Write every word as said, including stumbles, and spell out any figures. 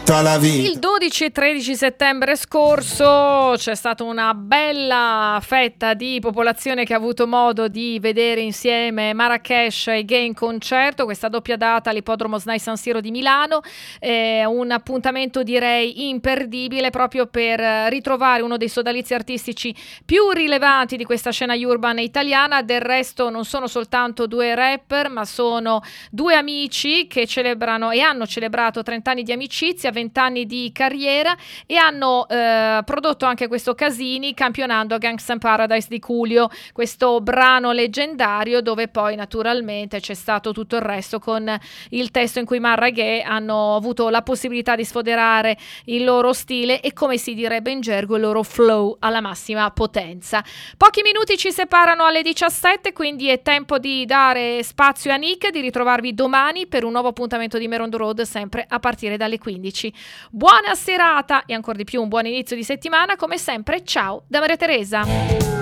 tutta la vita. Il dodici e tredici settembre scorso c'è stata una bella fetta di popolazione che ha avuto modo di vedere insieme Marrakesh e Gay in concerto, questa doppia data all'ippodromo SNAI San Siro di Milano, eh, un appuntamento direi imperdibile proprio per ritrovare uno dei sodalizi artistici più rilevanti di questa scena urban italiana. Del resto non sono soltanto due rapper, ma sono due amici che celebrano e hanno celebrato trenta anni di amicizia, venti anni di carriera, e hanno eh, prodotto anche questo Casini campionando a Gangsta Paradise di Coolio, questo brano leggendario dove poi naturalmente c'è stato tutto il resto con il testo in cui Marra e Gay hanno avuto la possibilità di sfoderare il loro stile e, come si direbbe in gergo, il loro flow alla massima potenza. Pochi minuti ci separano alle diciassette, quindi è tempo di dare spazio a Nick, di ritrovarvi domani per un nuovo appuntamento di Meron the Road, sempre a partire dalle quindici. Buona serata e ancora di più un buon inizio di settimana, come sempre ciao da Maria Teresa.